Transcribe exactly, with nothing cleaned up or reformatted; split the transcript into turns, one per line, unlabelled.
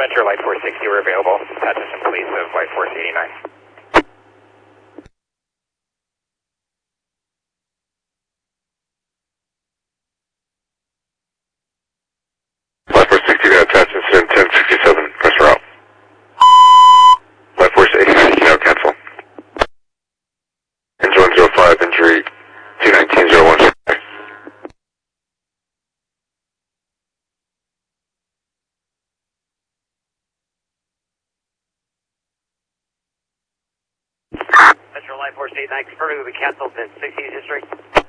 Metro Light Force sixty were available. Patches in place of Light Force eighty-nine.
Light Force sixty got attached incident ten sixty-seven, press route. Light Force eighty-nine, you know, cancel. Engine one zero five, injury two nineteen zero one.
Metro Light Force eighty-nine, confirming will be canceled in sixty history.